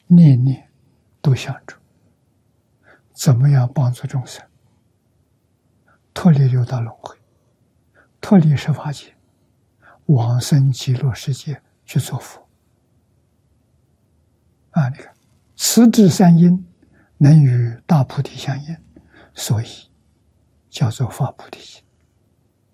念念都想着怎么样帮助众生脱离六道轮回，脱离十法界，往生极乐世界去做佛。你看，此至三因能与大菩提相应，所以叫做发菩提心。